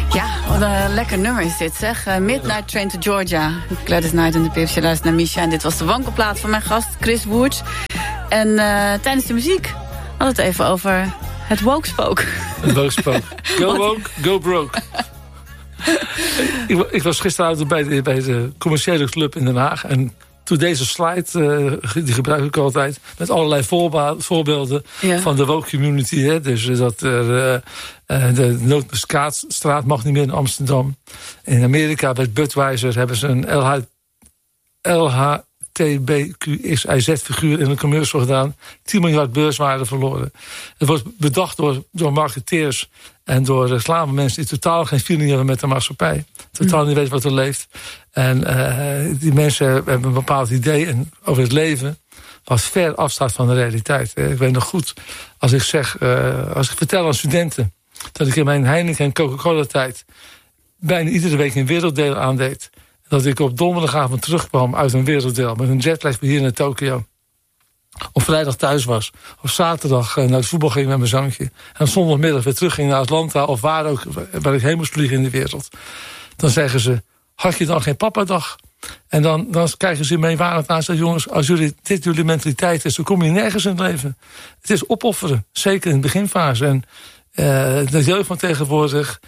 Ja, wat een lekker nummer is dit, zeg. Midnight Train to Georgia. Gladys Knight en de Pips, je luistert naar Misha. En dit was de wankelplaat van mijn gast, Chris Woods. En tijdens de muziek hadden we het even over het woke-spook. Het woke-spook. Go woke, go broke. Ik was gisteravond bij de commerciële club in Den Haag. En toen deze slide, die gebruik ik altijd, met allerlei voorbeelden van de woke community. Hè. Dus dat de Noordmuskaatstraat mag niet meer in Amsterdam. In Amerika bij Budweiser hebben ze een LHTBQXIZ-figuur in een commercial gedaan. 10 miljard beurswaarde verloren. Het wordt bedacht door marketeers en door reclamemensen die totaal geen feeling hebben met de maatschappij. Totaal niet weten wat er leeft. En die mensen hebben een bepaald idee over het leven wat ver afstaat van de realiteit. Ik weet nog goed, als ik vertel aan studenten dat ik in mijn Heineken en Coca-Cola tijd bijna iedere week een werelddeel aandeed. Dat ik op donderdagavond terugkwam uit een werelddeel met een jetlag hier naar Tokio. Op vrijdag thuis was. Op zaterdag naar het voetbal ging met mijn zoontje. En op zondagmiddag weer terug ging naar Atlanta of waar ik heen moest vliegen in de wereld. Dan zeggen ze, had je dan geen papadag? En dan krijgen ze meewarend aan. Zeggen, jongens, als dit jullie mentaliteit is, dan kom je nergens in het leven. Het is opofferen, zeker in de beginfase. En de jeugd van tegenwoordig,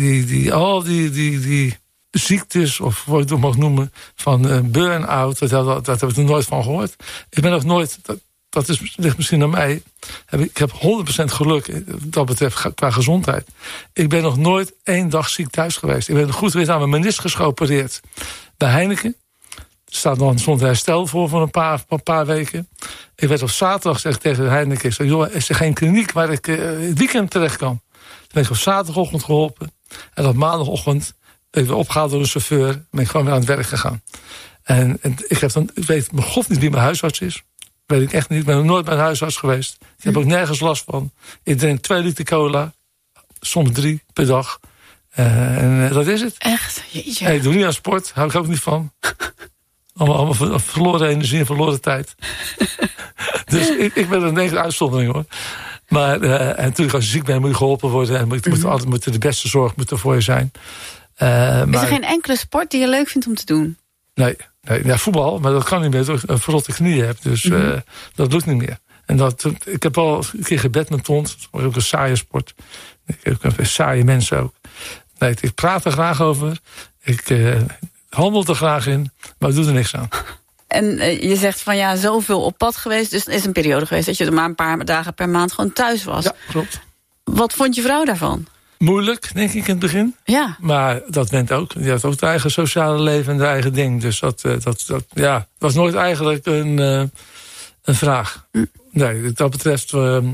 die ziektes, of wat je het mag noemen, van burn-out, dat heb ik er nooit van gehoord. Ik ben nog nooit, dat ligt misschien aan mij, ik heb 100% geluk dat betreft qua gezondheid. Ik ben nog nooit 1 dag ziek thuis geweest. Ik ben goed weer aan mijn meniscus geopereerd. Bij Heineken stond herstel voor een paar weken. Ik werd op zaterdag gezegd tegen de Heineken, ik zei, joh, is er geen kliniek waar ik het weekend terecht kan? Toen ben ik op zaterdagochtend geholpen. En op maandagochtend ben ik weer opgehaald door een chauffeur. Ben ik gewoon weer aan het werk gegaan. En ik weet mijn god niet wie mijn huisarts is. Weet ik echt niet. Ik ben nog nooit bij een huisarts geweest. Ik heb ook nergens last van. Ik drink 2 liter cola. Soms 3 per dag. En dat is het. Echt? Jeetje. Hey, ik doe niet aan sport. Hou ik ook niet van. Allemaal verloren energie en verloren tijd. Dus ik ben een negen uitzondering, hoor. Maar en natuurlijk als je ziek bent moet je geholpen worden. En moet de beste zorg voor je zijn. Is er geen enkele sport die je leuk vindt om te doen? Nee, ja, voetbal, maar dat kan niet meer. Dat ik een verrotte knieën heb, dus dat lukt niet meer. En ik heb al een keer gebadminton, dat is ook een saaie sport. Ik heb ook saaie mensen ook. Nee, ik praat er graag over. Ik handel er graag in, maar ik doe er niks aan. En je zegt van ja, zoveel op pad geweest. Dus er is een periode geweest dat je maar een paar dagen per maand gewoon thuis was. Ja, klopt. Wat vond je vrouw daarvan? Moeilijk, denk ik, in het begin. Ja. Maar dat went ook. Die had ook het eigen sociale leven en de eigen ding. Dus dat was nooit eigenlijk een vraag. Nee, wat dat betreft,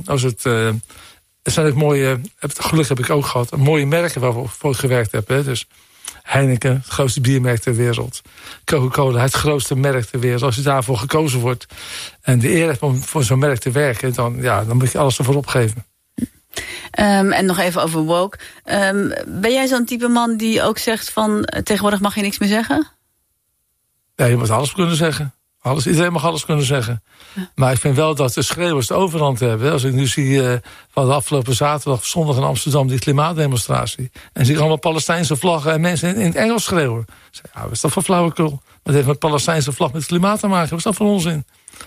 het zijn ook mooie, het geluk heb ik ook gehad, mooie merken waarvoor ik gewerkt heb. Hè. Dus Heineken, het grootste biermerk ter wereld. Coca-Cola, het grootste merk ter wereld. Als je daarvoor gekozen wordt en de eer hebt om voor zo'n merk te werken, dan moet je alles ervoor opgeven. En nog even over woke. Ben jij zo'n type man die ook zegt van tegenwoordig mag je niks meer zeggen? Ja, je moet alles kunnen zeggen. Iedereen mag alles kunnen zeggen. Ja. Maar ik vind wel dat de schreeuwers de overhand hebben. Als ik nu zie van de afgelopen zaterdag of zondag in Amsterdam die klimaatdemonstratie. En zie ik allemaal Palestijnse vlaggen en mensen in het Engels schreeuwen. Ik zeg, wat is dat voor flauwekul? Wat heeft met Palestijnse vlag met het klimaat te maken? Wat is dat voor onzin?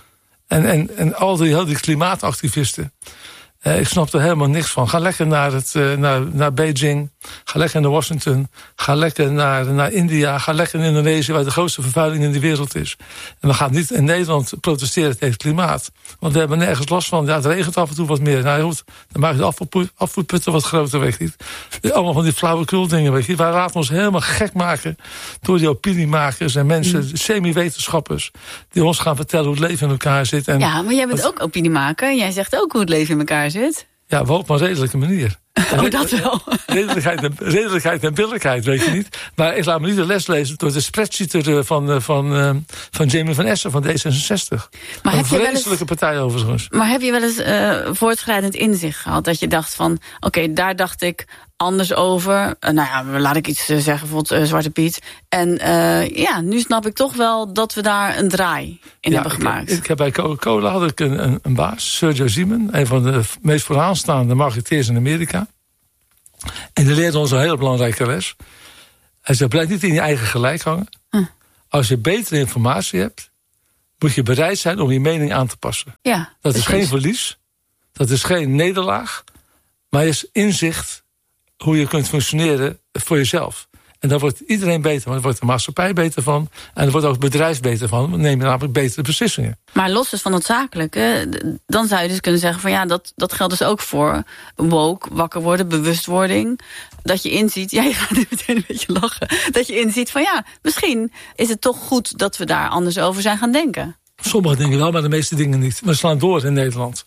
En al die klimaatactivisten. Ik snap er helemaal niks van. Ga lekker naar Beijing. Ga lekker naar Washington. Ga lekker naar India. Ga lekker in Indonesië, waar de grootste vervuiling in de wereld is. En dan gaat niet in Nederland protesteren tegen het klimaat. Want we hebben nergens last van. Ja, het regent af en toe wat meer. Nou goed, dan maak je de afvoerputten wat groter, weet je niet. Allemaal van die flauwekul dingen, weet je. Wij laten ons helemaal gek maken door die opiniemakers en mensen, semi-wetenschappers, die ons gaan vertellen hoe het leven in elkaar zit. En ja, maar jij bent ook opiniemaker. Jij zegt ook hoe het leven in elkaar zit. Ja, wel op een redelijke manier. Oh, dat wel. Redelijkheid en billijkheid, weet je niet. Maar ik laat me niet de les lezen door de spreadsheet van Jamie van Essen van D66. Maar een vreselijke partij overigens. Maar heb je wel eens voortschrijdend inzicht gehad? Dat je dacht van, oké, daar dacht ik anders over. Laat ik iets zeggen, bijvoorbeeld Zwarte Piet. En nu snap ik toch wel dat we daar een draai in hebben gemaakt. Ik heb bij Coca-Cola had ik een baas, Sergio Simon. Een van de meest vooraanstaande marketeers in Amerika. En die leerde ons een hele belangrijke les. Hij zei, blijf niet in je eigen gelijk hangen. Als je betere informatie hebt, moet je bereid zijn om je mening aan te passen. Ja, dat is geen verlies. Dat is geen nederlaag. Maar is inzicht hoe je kunt functioneren voor jezelf. En daar wordt iedereen beter van. Daar wordt de maatschappij beter van. En daar wordt ook het bedrijf beter van. Dan neem je namelijk betere beslissingen. Maar los dus van het zakelijke, dan zou je dus kunnen zeggen van ja, dat geldt dus ook voor woke, wakker worden, bewustwording. Dat je inziet, ja, je gaat nu meteen een beetje lachen. Dat je inziet van ja, misschien is het toch goed dat we daar anders over zijn gaan denken. Sommige dingen wel, maar de meeste dingen niet. We slaan door in Nederland.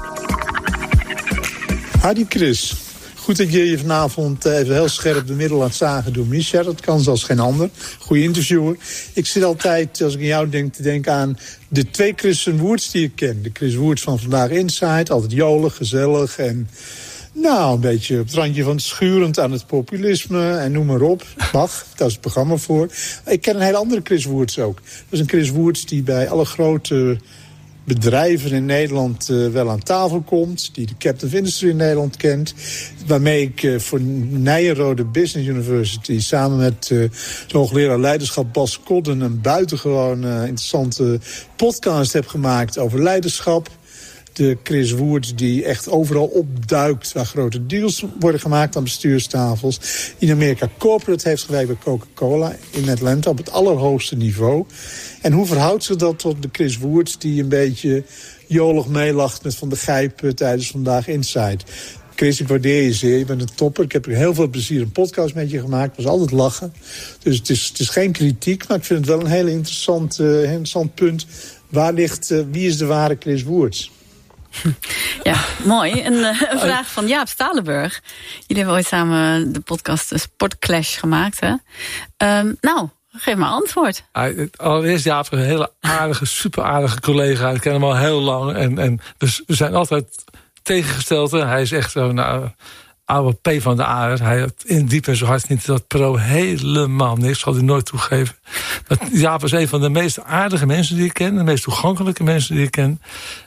Hadi Chris. Goed dat je je vanavond even heel scherp de middel laat zagen door Misha. Dat kan zoals geen ander. Goeie interviewer. Ik zit altijd, als ik aan jou denk, te denken aan de 2 Christen Woerts die ik ken. De Chris Woerts van Vandaag Inside. Altijd jolig, gezellig en nou, een beetje op het randje van schurend aan het populisme en noem maar op. Mag, daar is het programma voor. Ik ken een hele andere Chris Woerts ook. Dat is een Chris Woerts die bij alle grote bedrijven in Nederland wel aan tafel komt. Die de Captain of Industry in Nederland kent. Waarmee ik voor Nyenrode Business University samen met de hoogleraar leiderschap Bas Kodden een buitengewoon interessante podcast heb gemaakt over leiderschap. De Chris Woerts die echt overal opduikt waar grote deals worden gemaakt aan bestuurstafels. In Amerika corporate heeft gewerkt bij Coca-Cola in Atlanta op het allerhoogste niveau. En hoe verhoudt zich dat tot de Chris Woerts die een beetje jolig meelacht met Van der Gijp tijdens Vandaag Inside? Chris, ik waardeer je zeer. Je bent een topper. Ik heb heel veel plezier een podcast met je gemaakt. Het was altijd lachen. Dus het is geen kritiek, maar ik vind het wel een heel interessant punt. Wie is de ware Chris Woerts? Ja, mooi. Een vraag van Jaap Stalenburg. Jullie hebben ooit samen de podcast Sportclash gemaakt, hè? Nou, geef maar antwoord. Allereerst Jaap, een hele aardige, super aardige collega. Ik ken hem al heel lang. En we zijn altijd tegengesteld. Hij is echt zo'n oude P van de A. Hij had in diep en zo hard niet dat pro helemaal niks. Zal hij nooit toegeven. Maar Jaap is een van de meest aardige mensen die ik ken. De meest toegankelijke mensen die ik ken.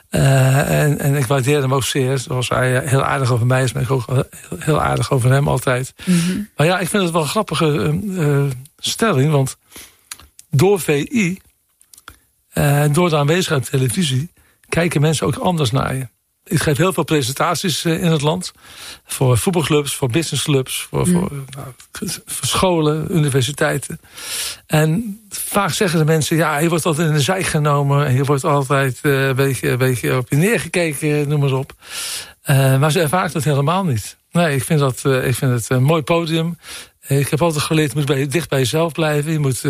En ik waardeer hem ook zeer. Zoals hij heel aardig over mij is, ben ik ook heel aardig over hem altijd. Mm-hmm. Maar ja, ik vind het wel een grappige stelling. Want door VI, door de aanwezigheid op televisie, kijken mensen ook anders naar je. Ik geef heel veel presentaties in het land. Voor voetbalclubs, voor businessclubs, voor scholen, universiteiten. En vaak zeggen de mensen, ja, je wordt altijd in de zijk genomen. En je wordt altijd een beetje op je neergekeken, noem maar op. Maar ze ervaren dat helemaal niet. Nee, ik vind het een mooi podium. Ik heb altijd geleerd, je moet dicht bij jezelf blijven. Je moet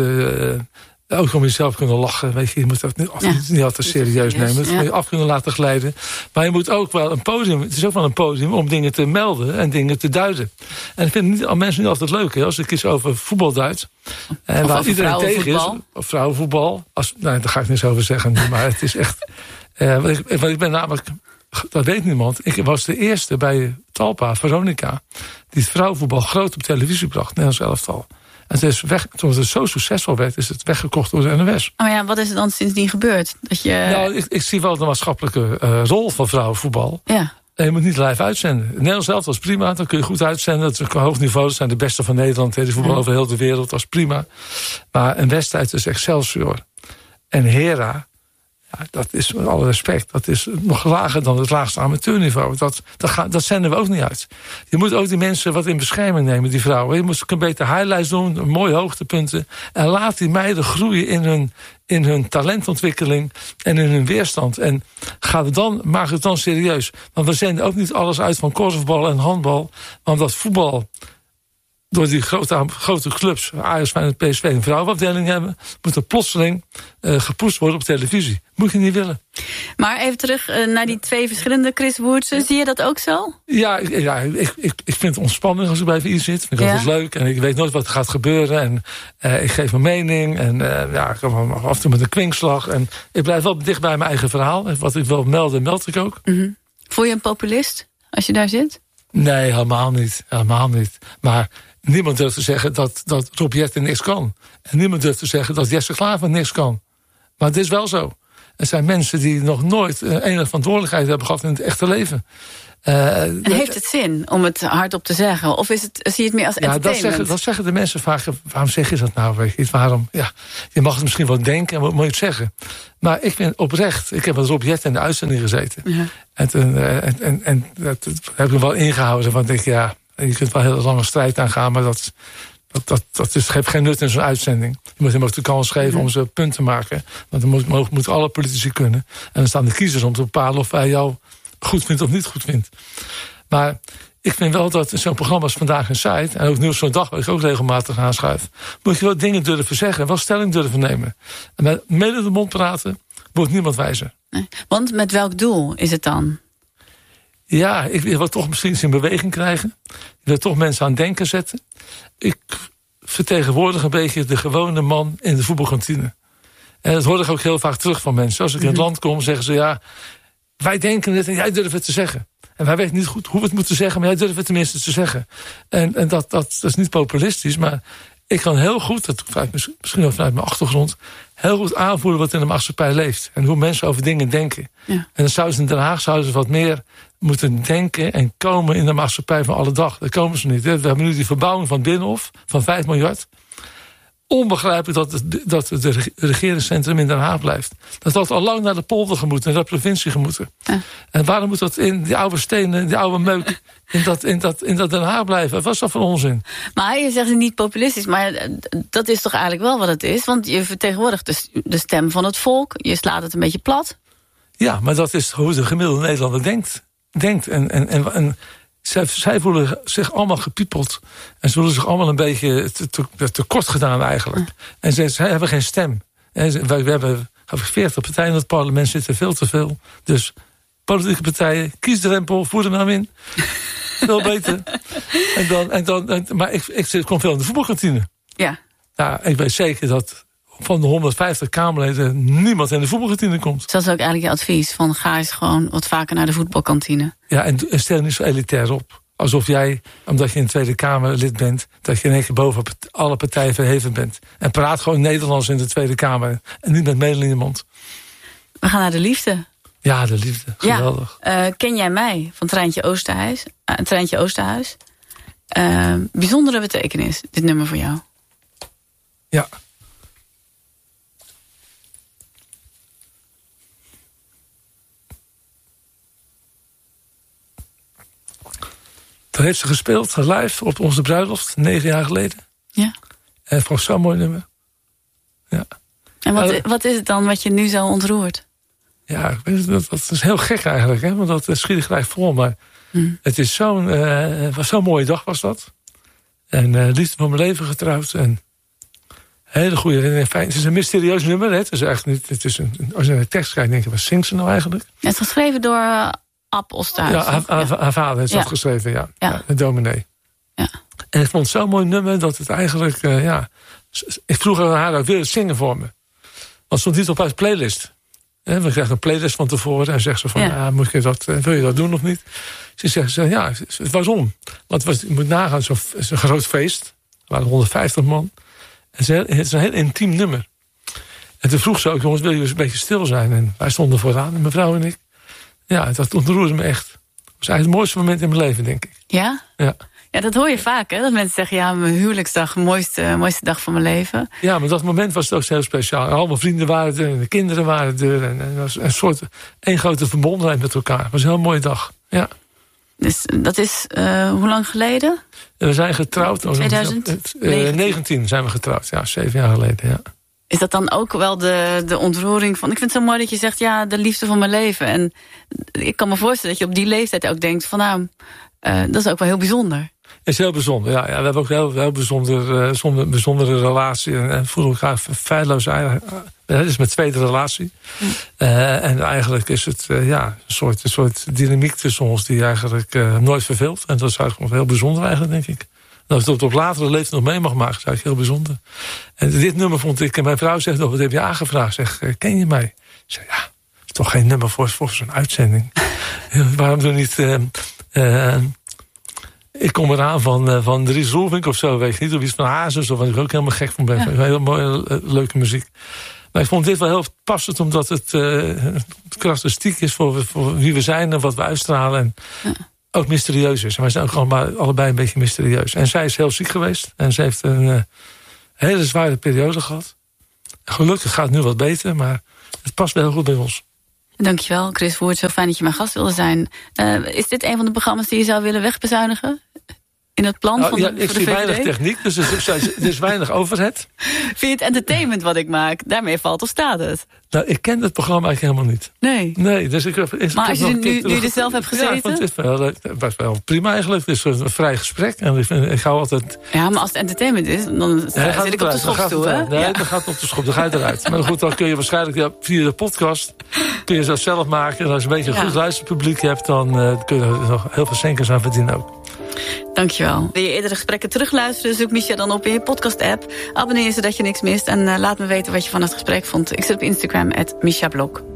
ook om jezelf kunnen lachen. Weet je moet dat niet altijd serieus nemen. Dat moet je af kunnen laten glijden. Maar je moet ook wel een podium. Het is ook wel een podium om dingen te melden en dingen te duiden. En ik vind mensen niet altijd leuk. Hè, als ik iets over voetbal duid. En waar iedereen tegen is. Of vrouwenvoetbal. Daar ga ik niks over zeggen. Maar het is echt. Want ik ben namelijk. Dat weet niemand. Ik was de eerste bij Talpa, Veronica, die het vrouwenvoetbal groot op televisie bracht. Nederlands elftal. En het is toen het zo succesvol werd, is het weggekocht door de NOS. Oh ja, wat is er dan sindsdien gebeurd? Nou, ik zie wel de maatschappelijke rol van vrouwenvoetbal. Ja. En je moet niet live uitzenden. Nederlands elftal was prima, dan kun je goed uitzenden. Dat is een hoog niveau, dat zijn de beste van Nederland. De voetbal over heel de wereld, dat is prima. Maar een wedstrijd is Excelsior en Hera. Ja, dat is met alle respect. Dat is nog lager dan het laagste amateurniveau. Dat zenden we ook niet uit. Je moet ook die mensen wat in bescherming nemen, die vrouwen. Je moet een beter highlights doen, mooie hoogtepunten. En laat die meiden groeien in hun talentontwikkeling en in hun weerstand. En maak het dan serieus. Want we zenden ook niet alles uit van korfbal en handbal. Want dat voetbal, door die grote clubs, Ajax, Feyenoord, PSV, een vrouwenafdeling hebben, moet er plotseling gepusht worden op televisie. Moet je niet willen. Maar even terug naar die 2 verschillende Chris Woertsen. Zie je dat ook zo? Ja, ik vind het ontspanning als ik bij VI zit. Vind ik altijd leuk. En ik weet nooit wat er gaat gebeuren. En ik geef mijn mening. En ik kom af en toe met een kwinkslag. En ik blijf wel dicht bij mijn eigen verhaal. En wat ik wil melden, meld ik ook. Mm-hmm. Voel je een populist als je daar zit? Nee, helemaal niet. Helemaal niet. Maar niemand durft te zeggen dat Rob Jetten niks kan. En niemand durft te zeggen dat Jesse Klaver niks kan. Maar het is wel zo. Het zijn mensen die nog nooit enige verantwoordelijkheid hebben gehad in het echte leven. En heeft het zin om het hardop te zeggen? Of zie je het meer als entertainment? Dat zeggen de mensen vaak. Waarom zeg je dat nou? Weet je, waarom? Ja, je mag het misschien wel denken en wat moet je het zeggen. Maar ik vind oprecht. Ik heb met Rob Jet in de uitzending gezeten. Ja. En dat heb ik wel ingehouden. Want ik denk, je kunt wel een hele lange strijd aangaan. Maar dat geeft geen nut in zo'n uitzending. Je moet hem ook de kans geven om zijn punt te maken. Want dan moeten alle politici kunnen. En dan staan de kiezers om te bepalen of hij jou goed vindt of niet goed vindt. Maar ik vind wel dat zo'n programma als Vandaag in Zuid, en ook Nieuws zo'n dag, waar ik ook regelmatig aanschuif, moet je wel dingen durven zeggen, wel stelling durven nemen. En met mede de mond praten, wordt niemand wijzer. Nee. Want met welk doel is het dan? Ja, ik wil toch misschien iets in beweging krijgen. Ik wil toch mensen aan het denken zetten. Ik vertegenwoordig een beetje de gewone man in de voetbalkantine. En dat hoor ik ook heel vaak terug van mensen. Als ik in het land kom, zeggen ze wij denken het en jij durft het te zeggen. En wij weten niet goed hoe we het moeten zeggen, maar jij durft het tenminste te zeggen. En dat is niet populistisch, maar ik kan heel goed, dat misschien ook vanuit mijn achtergrond, heel goed aanvoelen wat in de maatschappij leeft. En hoe mensen over dingen denken. Ja. En dan zouden ze in Den Haag wat meer moeten denken en komen in de maatschappij van alle dag. Daar komen ze niet. We hebben nu die verbouwing van het Binnenhof van 5 miljard. Onbegrijpelijk dat het regeringscentrum in Den Haag blijft. Dat had al lang naar de polder gemoeten, naar de provincie gemoeten. Ja. En waarom moet dat in die oude stenen, die oude meuk, in dat Den Haag blijven? Wat was dat voor onzin? Maar je zegt het niet populistisch, maar dat is toch eigenlijk wel wat het is? Want je vertegenwoordigt de stem van het volk. Je slaat het een beetje plat. Ja, maar dat is hoe de gemiddelde Nederlander denkt. En zij voelen zich allemaal gepiepeld. En ze voelen zich allemaal een beetje tekort gedaan eigenlijk. En zij hebben geen stem. En we hebben 40 partijen in het parlement, zitten veel te veel. Dus politieke partijen, kiesdrempel, voer er nou in. Veel beter. Maar ik kom veel in de voetbalkantine. Ja. Nou, ik weet zeker dat van de 150 Kamerleden niemand in de voetbalkantine komt. Dat is ook eigenlijk je advies. Van ga eens gewoon wat vaker naar de voetbalkantine. Ja, en stel niet zo elitair op. Alsof jij, omdat je in de Tweede Kamerlid bent, dat je in één keer boven alle partijen verheven bent. En praat gewoon Nederlands in de Tweede Kamer. En niet met medel in de mond. We gaan naar de liefde. Ja, de liefde. Geweldig. Ja, Ken jij mij? Van Treintje Oosterhuis. Bijzondere betekenis, dit nummer voor jou. Ja. Dat heeft ze gespeeld, live, op onze bruiloft, 9 jaar geleden. Ja. En vond ik zo'n mooi nummer. Ja. En wat is het dan wat je nu zo ontroert? Ja, ik weet het, dat is heel gek eigenlijk, hè? Want dat schiet ik gelijk vol. Maar het is zo'n mooie dag was dat. En liefde van mijn leven getrouwd. En hele goede herinnering. Fijn. Het is een mysterieus nummer. Hè? Het is echt niet. Het is als je naar de tekst kijkt, denk je, wat zingt ze nou eigenlijk? Het is geschreven door Ab Osterhuis. Ja, haar vader heeft dat geschreven, ja. De dominee. Ja. En ik vond het zo'n mooi nummer dat het eigenlijk, ik vroeg aan haar, wil je het zingen voor me? Want stond niet op haar playlist. We krijgen een playlist van tevoren en zegt ze van, wil je dat doen of niet? Ze zegt, ja, waarom? Want je moet nagaan, het is een groot feest. Er waren 150 man. En het is een heel intiem nummer. En toen vroeg ze ook, jongens, wil je eens een beetje stil zijn? En wij stonden vooraan, mijn vrouw en ik. Ja, dat ontroerde me echt. Dat was eigenlijk het mooiste moment in mijn leven, denk ik. Ja? Ja. Ja, dat hoor je vaak, hè? Dat mensen zeggen, ja, mijn huwelijksdag, mooiste dag van mijn leven. Ja, maar dat moment was het ook heel speciaal. Al mijn vrienden waren er, en de kinderen waren er. En het was een soort, één grote verbondenheid met elkaar. Het was een heel mooie dag, ja. Dus dat is, hoe lang geleden? We zijn getrouwd. 2019 zijn we getrouwd, ja, 7 jaar geleden, ja. Is dat dan ook wel de ontroering van... Ik vind het zo mooi dat je zegt, ja, de liefde van mijn leven. En ik kan me voorstellen dat je op die leeftijd ook denkt van... nou, dat is ook wel heel bijzonder. Het is heel bijzonder, ja. We hebben ook een heel bijzondere relatie. En voelen elkaar feilloos eigenlijk. Het is mijn tweede relatie. En eigenlijk is het een soort dynamiek tussen ons... die eigenlijk nooit verveelt. En dat is eigenlijk heel bijzonder eigenlijk, denk ik. Dat ik het op latere leeftijd nog mee mag maken, is eigenlijk heel bijzonder. En dit nummer vond ik... En mijn vrouw zegt nog, wat heb je aangevraagd? Zeg, ken je mij? Ik zeg, ja, het is toch geen nummer voor zo'n uitzending? Waarom doe je niet... ik kom eraan van Dries Roelvink of zo, weet je niet. Of iets van Hazes, of wat ik ook helemaal gek van ben. Ja. Heel mooie, leuke muziek. Maar ik vond dit wel heel passend, omdat het karakteristiek is voor wie we zijn en wat we uitstralen. En ook mysterieus is. En wij zijn ook allebei een beetje mysterieus. En zij is heel ziek geweest. En ze heeft een hele zware periode gehad. Gelukkig gaat het nu wat beter, maar het past wel heel goed bij ons. Dankjewel, Chris Woert. Zo fijn dat je mijn gast wilde zijn. Is dit een van de programma's die je zou willen wegbezuinigen? In het plan van ik zie weinig techniek, dus er is weinig overhead. Vind je het entertainment wat ik maak? Daarmee valt of staat het? Nou, ik ken het programma eigenlijk helemaal niet. Nee, dus maar als je nu er zelf hebt gezeten? Ja, het was wel prima eigenlijk. Het is een vrij gesprek. En ik hou altijd... Ja, maar als het entertainment is, dan zit ik op de schopstoel, hè? Nee, dan gaat het op de schop. Dan ga je eruit. Maar goed, dan kun je waarschijnlijk via de podcast kun je dat zelf maken. En als je een beetje een goed luisterpubliek hebt, dan kun je er nog heel veel centjes aan verdienen ook. Dankjewel. Wil je eerdere gesprekken terugluisteren? Zoek Misja dan op in je podcast-app. Abonneer je zodat je niks mist. En laat me weten wat je van het gesprek vond. Ik zit op Instagram @MisjaBlok.